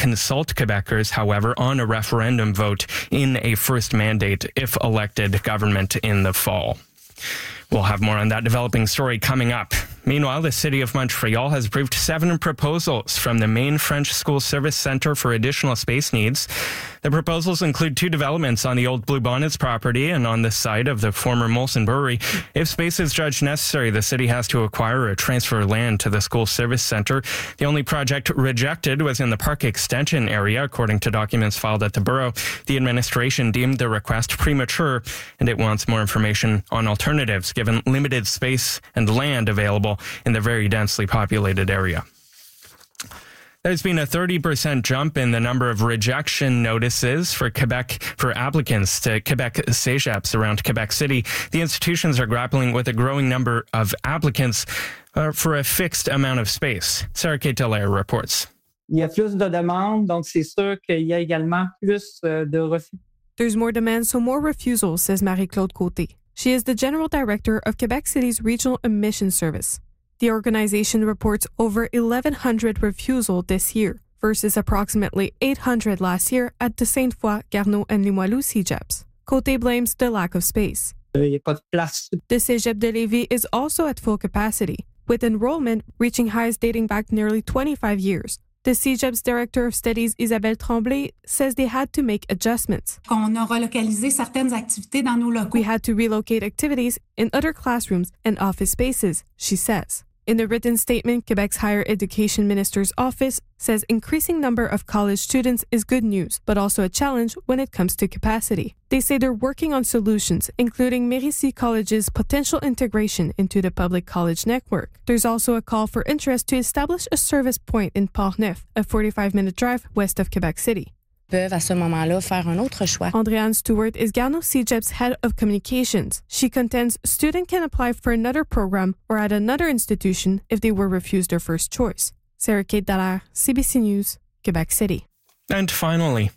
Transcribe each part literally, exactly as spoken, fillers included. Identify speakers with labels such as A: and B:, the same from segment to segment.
A: consult Quebecers, however, on a referendum vote in a first mandate if elected government in the fall. We'll have more on that developing story coming up. Meanwhile, the City of Montreal has approved seven proposals from the main French School Service Centre for additional space needs. The proposals include two developments on the old Blue Bonnets property and on the site of the former Molson Brewery. If space is judged necessary, the city has to acquire or transfer land to the School Service Centre. The only project rejected was in the park extension area, according to documents filed at the borough. The administration deemed the request premature, and it wants more information on alternatives, given limited space and land available in the very densely populated area. There's been a thirty percent jump in the number of rejection notices for Quebec for applicants to Quebec Cégeps around Quebec City. The institutions are grappling with a growing number of applicants uh, for a fixed amount of space. Sarah Kate Dallaire reports.
B: Il y a plus de demandes, donc c'est sûr qu'il y a également plus de refus.
C: There's more demand, so more refusals, says Marie-Claude Côté. She is the General Director of Quebec City's Regional Admission Service. The organization reports over eleven hundred refusals this year versus approximately eight hundred last year at the Sainte Foy, Garneau, and Limoilou Cégeps. Côté blames the lack of space.
B: Il n'y a pas de place.
C: The Cégep de Lévis is also at full capacity, with enrollment reaching highs dating back nearly twenty-five years. The Cégep's Director of Studies, Isabelle Tremblay, says they had to make adjustments.
D: On a relocalisé certaines activités dans nos locaux.
C: We had to relocate activities in other classrooms and office spaces, she says. In the written statement, Quebec's Higher Education Minister's office says increasing number of college students is good news, but also a challenge when it comes to capacity. They say they're working on solutions, including Mérisy College's potential integration into the public college network. There's also a call for interest to establish a service point in Portneuf, a forty-five minute drive west of Quebec City.
E: Peuvent à ce moment-là faire un autre choix.
C: Andréane Stewart is Garneau Cégeps Head of Communications. She contends students can apply for another program or at another institution if they were refused their first choice. Sarah Kate Dallaire, C B C News, Quebec City.
A: And finally,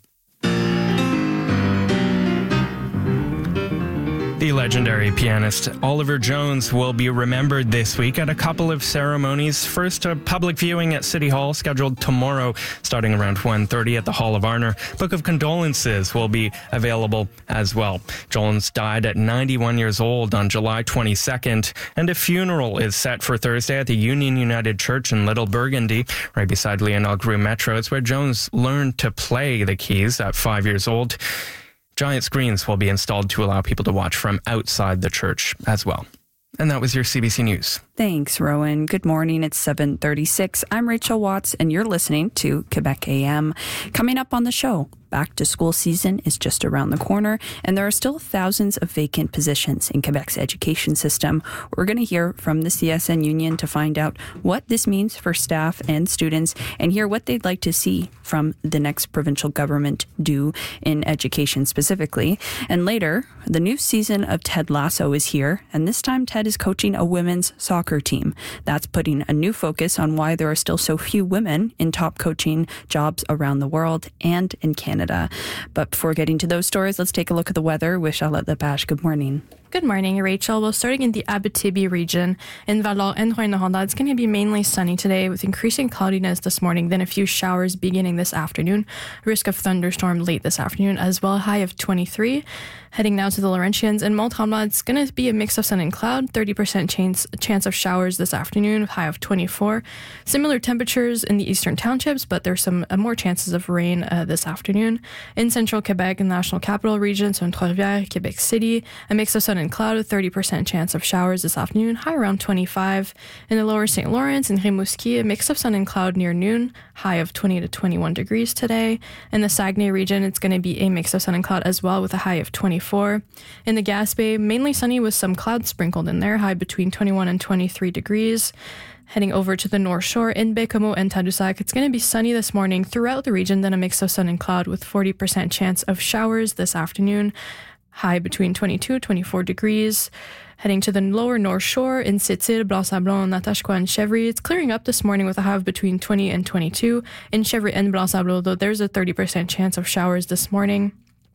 A: the legendary pianist Oliver Jones will be remembered this week at a couple of ceremonies. First, a public viewing at City Hall scheduled tomorrow, starting around one thirty at the Hall of Honor. Book of condolences will be available as well. Jones died at ninety-one years old on July twenty-second, and a funeral is set for Thursday at the Union United Church in Little Burgundy, right beside Lionel Groux Metro. It's where Jones learned to play the keys at five years old. Giant screens will be installed to allow people to watch from outside the church as well. And that was your C B C News.
F: Thanks, Rowan. Good morning. It's seven thirty-six. I'm Rachel Watts, and you're listening to Quebec A M. Coming up on the show, back to school season is just around the corner, and there are still thousands of vacant positions in Quebec's education system. We're going to hear from the C S N Union to find out what this means for staff and students and hear what they'd like to see from the next provincial government do in education specifically. And later, the new season of Ted Lasso is here, and this time Ted is coaching a women's soccer team. That's putting a new focus on why there are still so few women in top coaching jobs around the world and in Canada. But before getting to those stories, let's take a look at the weather with Charlotte Lepage. Good morning.
G: Good morning, Rachel. Well, starting in the Abitibi region, in Val-d'Or and Rouyn-Noranda, it's going to be mainly sunny today with increasing cloudiness this morning, then a few showers beginning this afternoon. Risk of thunderstorm late this afternoon as well, high of twenty-three. Heading now to the Laurentians and Mont-Tremblant, it's going to be a mix of sun and cloud, thirty percent chance, chance of showers this afternoon, high of twenty-four. Similar temperatures in the eastern townships, but there's some uh, more chances of rain uh, this afternoon. In central Quebec and National Capital Region, so in Trois-Rivières, Quebec City, a mix of sun and cloud, a thirty percent chance of showers this afternoon, high around twenty-five. In the lower Saint Lawrence and Rimouski, a mix of sun and cloud near noon, high of twenty to twenty-one degrees today. In the Saguenay region, it's going to be a mix of sun and cloud as well with a high of twenty-four. In the Gaspé, mainly sunny with some clouds sprinkled in there, high between twenty-one and twenty-three degrees. Heading over to the North Shore, in Baie-Comeau and Tadoussac, it's going to be sunny this morning throughout the region, then a mix of sun and cloud with forty percent chance of showers this afternoon, high between twenty-two and twenty-four degrees. Heading to the lower North Shore, in Sept-Îles, Blanc-Sablon, Natashquan, and Chevry, it's clearing up this morning with a high of between twenty and twenty-two. In Chevry and Blanc-Sablon, though, there's a thirty percent chance of showers this morning.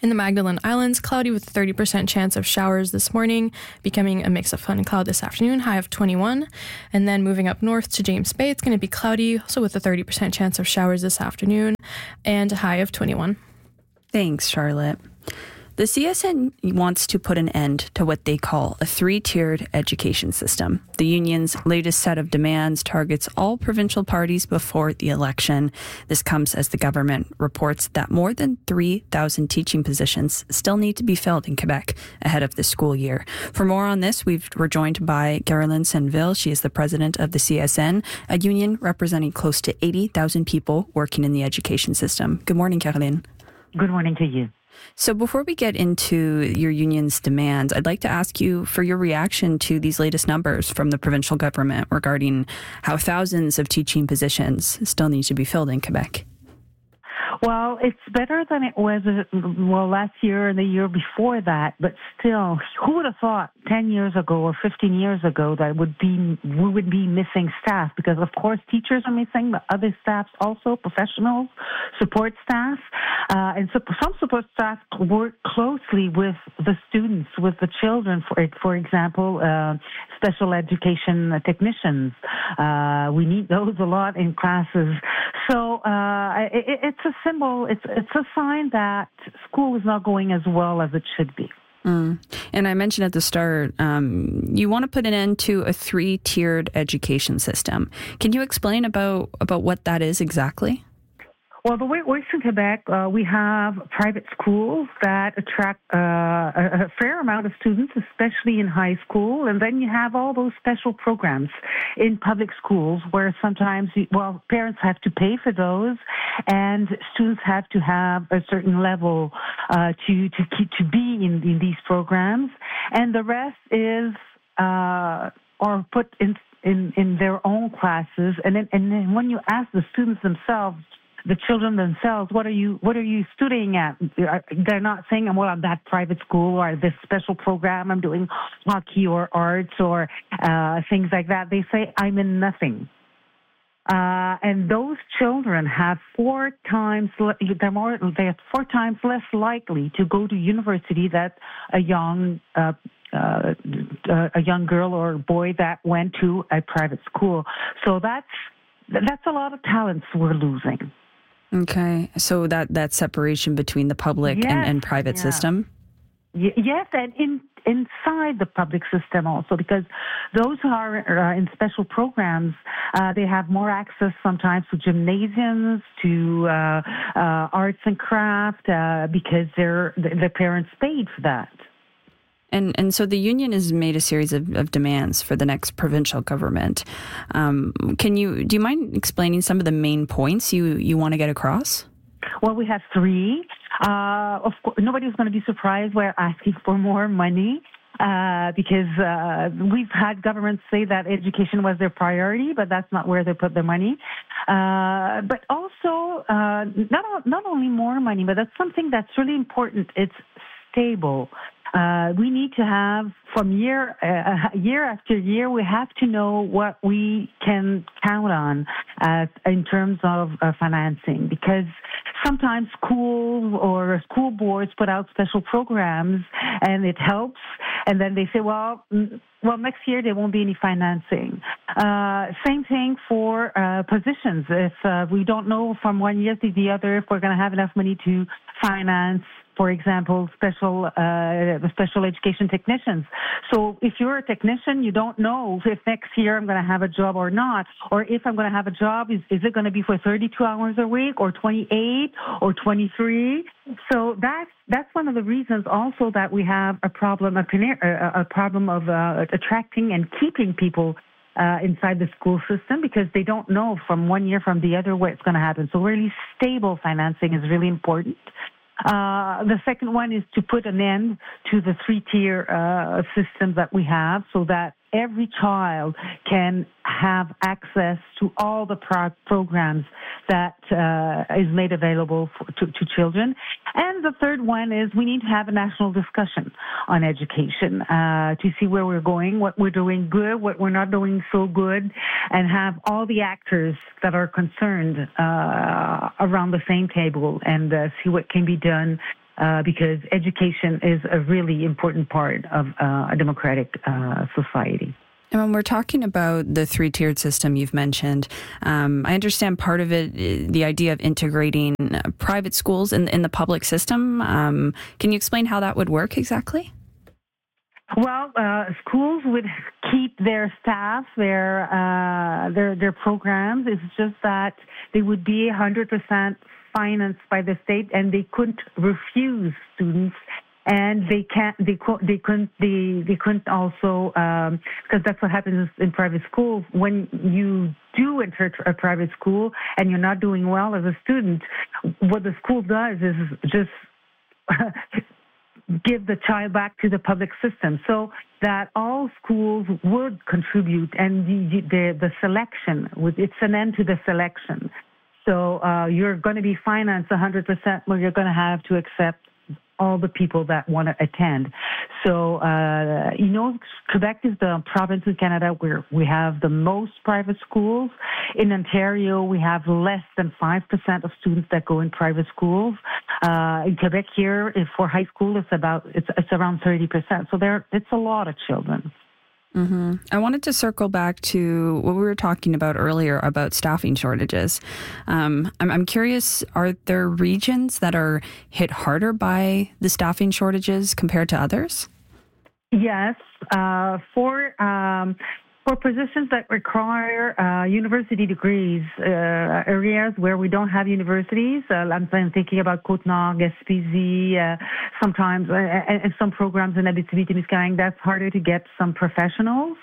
G: In the Magdalen Islands, cloudy with a thirty percent chance of showers this morning, becoming a mix of sun and cloud this afternoon, high of twenty-one. And then moving up north to James Bay, it's going to be cloudy, also with a thirty percent chance of showers this afternoon, and a high of twenty-one.
F: Thanks, Charlotte. The C S N wants to put an end to what they call a three-tiered education system. The union's latest set of demands targets all provincial parties before the election. This comes as the government reports that more than three thousand teaching positions still need to be filled in Quebec ahead of the school year. For more on this, we've, we're joined by Caroline Senville. She is the president of the C S N, a union representing close to eighty thousand people working in the education system. Good morning, Caroline.
H: Good morning to you.
F: So before we get into your union's demands, I'd like to ask you for your reaction to these latest numbers from the provincial government regarding how thousands of teaching positions still need to be filled in Quebec.
H: Well, it's better than it was, well, last year and the year before that, but still, who would have thought ten years ago or fifteen years ago that would be we would be missing staff? Because, of course, teachers are missing, but other staffs also, professionals, support staff, uh, and so, some support staff work closely with the students, with the children, for, for example, uh, special education technicians. Uh, we need those a lot in classes. So uh, it, it's a symbol, it's it's a sign that school is not going as well as it should be.
F: Mm. And I mentioned at the start, um, you want to put an end to a three-tiered education system. Can you explain about, about what that is exactly?
H: Well, the way it works in Quebec, uh, we have private schools that attract uh, a, a fair amount of students, especially in high school. And then you have all those special programs in public schools where sometimes, well, parents have to pay for those and students have to have a certain level uh, to, to, keep, to be in, in these programs. And the rest is uh, or put in, in, in their own classes. And then, and then when you ask the students themselves, the children themselves, what are you what are you studying at? They're not saying, well, I'm that private school or this special program, I'm doing hockey or arts or uh, things like that. They say, I'm in nothing. Uh, and those children have four times, they're more, they're four times less likely to go to university than a young uh, uh, a young girl or boy that went to a private school. So that's that's a lot of talents we're losing.
F: Okay, so that, that separation between the public
H: yes,
F: and, and private
H: yeah.
F: system?
H: Y- yes, and in, inside the public system also, because those who are uh, in special programs, uh, they have more access sometimes to gymnasiums, to uh, uh, arts and craft, uh, because their their parents paid for that.
F: And and so the union has made a series of, of demands for the next provincial government. Um, can you do you mind explaining some of the main points you, you want to get across?
H: Well, we have three. Uh, of course, nobody's going to be surprised we're asking for more money uh, because uh, we've had governments say that education was their priority, but that's not where they put their money. Uh, but also, uh, not not only more money, but that's something that's really important. It's stable. Uh, we need to have, from year uh, year after year, we have to know what we can count on uh, in terms of uh, financing, because sometimes schools or school boards put out special programs and it helps, and then they say, well, well, next year there won't be any financing. Uh, same thing for uh, positions. If uh, we don't know from one year to the other if we're going to have enough money to finance, for example, special uh, special education technicians. So if you're a technician, you don't know if next year I'm going to have a job or not, or if I'm going to have a job, is, is it going to be for thirty-two hours a week or twenty-eight or twenty-three? So that's that's one of the reasons also that we have a problem, a, a problem of uh, attracting and keeping people Uh, inside the school system, because they don't know from one year from the other what it's going to happen. So really stable financing is really important. Uh, the second one is to put an end to the three-tier uh, system that we have, so that every child can have access to all the pro- programs that uh, is made available for, to, to children. And the third one is we need to have a national discussion on education uh, to see where we're going, what we're doing good, what we're not doing so good, and have all the actors that are concerned uh, around the same table and uh, see what can be done uh, because education is a really important part of uh, a democratic uh, society.
F: And when we're talking about the three-tiered system you've mentioned, um, I understand part of it, the idea of integrating uh, private schools in, in the public system. Um, can you explain how that would work exactly?
H: Well, uh, schools would keep their staff, their uh, their their programs. It's just that they would be one hundred percent financed by the state, and they couldn't refuse students. And they can't, they, they couldn't, they, they couldn't also, um, because that's what happens in private schools. When you do enter a private school and you're not doing well as a student, what the school does is just give the child back to the public system, so that all schools would contribute, and the the, the selection would, it's an end to the selection. So uh, you're going to be financed one hundred percent, where you're going to have to accept all the people that want to attend. So, uh, you know, Quebec is the province in Canada where we have the most private schools. In Ontario, we have less than five percent of students that go in private schools. Uh, in Quebec here, if for high school, it's about, it's, it's around thirty percent. So there, it's a lot of children.
F: Mm-hmm. I wanted to circle back to what we were talking about earlier about staffing shortages. Um, I'm, I'm curious, are there regions that are hit harder by the staffing shortages compared to others?
H: Yes. Uh, for um, for positions that require uh, university degrees, uh, areas where we don't have universities, uh, I'm thinking about Côte-Nord, Gaspésie, uh, sometimes, uh, and, and some programs in Abitibi-Témiscamingue, that's harder to get some professionals.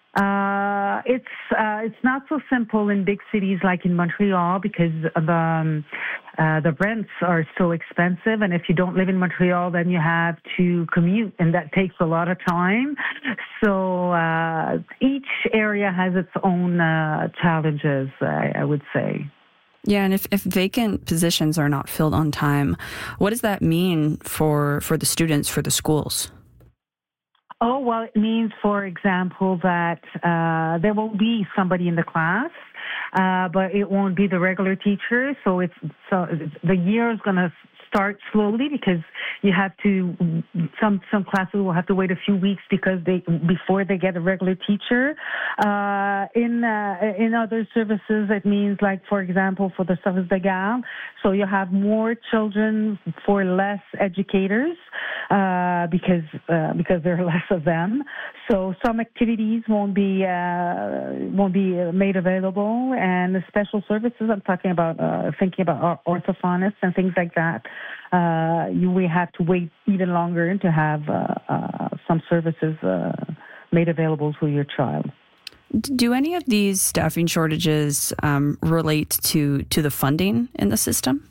H: Uh, it's uh, it's not so simple in big cities like in Montreal, because the um, uh, the rents are so expensive, and if you don't live in Montreal, then you have to commute, and that takes a lot of time. So uh, each area has its own uh, challenges, I, I would say.
F: Yeah, and if, if vacant positions are not filled on time, what does that mean for, for the students, for the schools?
H: Oh, well, it means, for example, that uh, there will be somebody in the class, uh, but it won't be the regular teacher. So it's so the year is going to start slowly, because you have to, some some classes will have to wait a few weeks because they before they get a regular teacher. Uh, in uh, in other services, it means, like, for example, for the service de garde, so you have more children for less educators, uh, because uh, because there are less of them. So some activities won't be uh, won't be made available, and the special services, I'm talking about uh, thinking about orthophonists and things like that. Uh, you will have to wait even longer to have uh, uh, some services uh, made available to your child.
F: Do any of these staffing shortages um, relate to, to the funding in the system?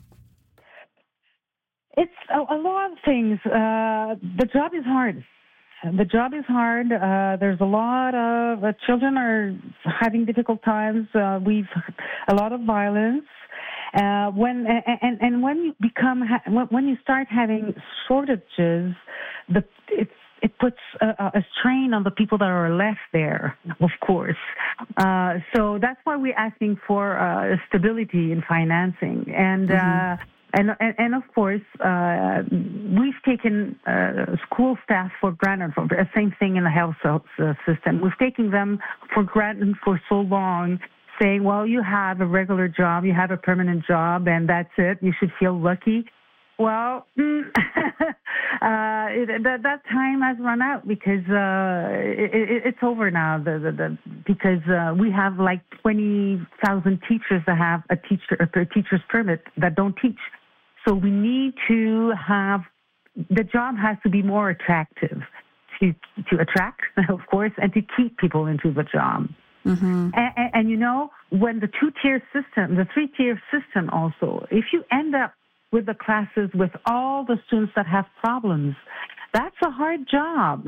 H: It's a, a lot of things. Uh, the job is hard. The job is hard. Uh, there's a lot of uh, children are having difficult times. Uh, we've a lot of violence. Uh, when and, and when you become when you start having shortages, the it's it puts a, a strain on the people that are left there, of course. Uh, so that's why we're asking for uh, stability in financing, and mm-hmm. uh, and, and and of course uh, we've taken uh, school staff for granted. For the same thing in the health system, we've taken them for granted for so long, saying, well, you have a regular job, you have a permanent job, and that's it. You should feel lucky. Well, mm, uh, it, that, that time has run out, because uh, it, it, it's over now. The, the, the, because uh, we have like twenty thousand teachers that have a teacher a teacher's permit that don't teach. So we need to have, the job has to be more attractive to to attract, of course, and to keep people into the job. Mm-hmm. And, and, and, you know, when the two-tier system, the three-tier system also, if you end up with the classes with all the students that have problems, that's a hard job.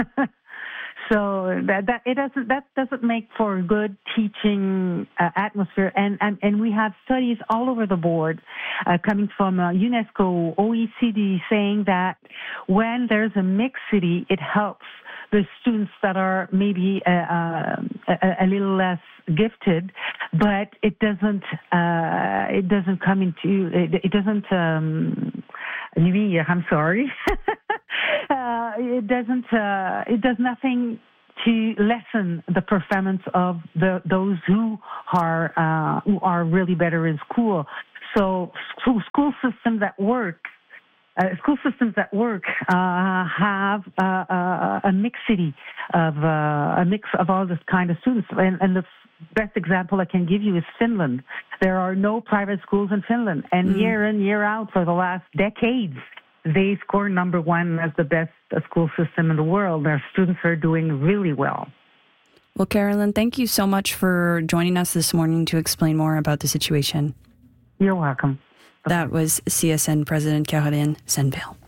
H: So that, that it doesn't that doesn't make for a good teaching uh, atmosphere, and, and and we have studies all over the board uh, coming from uh, UNESCO, O E C D, saying that when there's a mixed city, it helps the students that are maybe uh, uh, a, a little less gifted, but it doesn't uh, it doesn't come into it, it doesn't um, Louis, I'm sorry. uh, it doesn't. Uh, it does nothing to lessen the performance of the those who are uh, who are really better in school. So school, school systems that work. Uh, school systems that work uh, have uh, uh, a mixity of uh, a mix of all this kind of students, and, and the best example I can give you is Finland. There are no private schools in Finland, and mm. year in, year out for the last decades, they score number one as the best school system in the world. Their students are doing really well.
F: Well, Carolyn, thank you so much for joining us this morning to explain more about the situation.
H: You're welcome.
F: That was C S N President Caroline Senville.